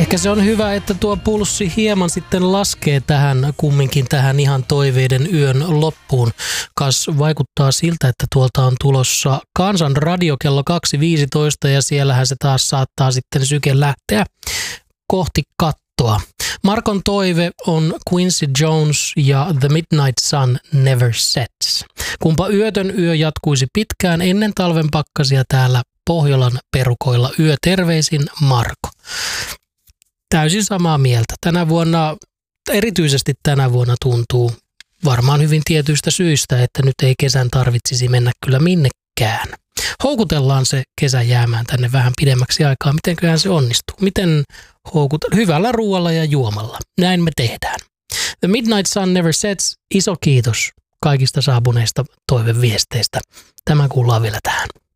Ehkä se on hyvä, että tuo pulssi hieman sitten laskee kumminkin tähän ihan toiveiden yön loppuun. Kas vaikuttaa siltä, että tuolta on tulossa Kansan radio kello 2.15 ja siellähän se taas saattaa sitten syke lähteä kohti kattoa. Markon toive on Quincy Jones ja The Midnight Sun Never Sets. Kumpa yötön yö jatkuisi pitkään ennen talven pakkasia täällä Pohjolan perukoilla. Yö terveisin Marko. Täysin samaa mieltä. Erityisesti tänä vuonna tuntuu varmaan hyvin tietyistä syistä, että nyt ei kesän tarvitsisi mennä kyllä minnekään. Houkutellaan se kesä jäämään tänne vähän pidemmäksi aikaa. Mitenköhän se onnistuu? Miten hyvällä ruoalla ja juomalla. Näin me tehdään. The Midnight Sun Never Sets. Iso kiitos kaikista saapuneista toiveviesteistä. Tämä kuullaan vielä tähän.